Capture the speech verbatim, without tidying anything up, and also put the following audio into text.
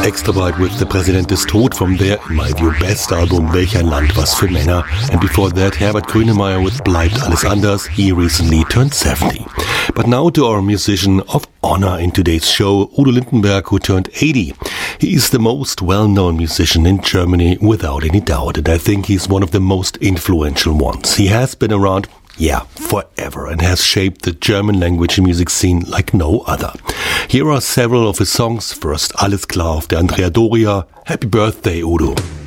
Extra Breit with The Präsident ist tot from their, in my view, best album Welch ein Land, was für Männer. And before that, Herbert Grönemeyer with Bleibt alles anders. He recently turned seventy. But now to our musician of honor in today's show, Udo Lindenberg, who turned eighty. He is the most well-known musician in Germany, without any doubt, and I think he's one of the most influential ones. He has been around, yeah, forever, and has shaped the German language and music scene like no other. Here are several of his songs. First, Alles klar auf der Andrea Doria. Happy birthday, Udo.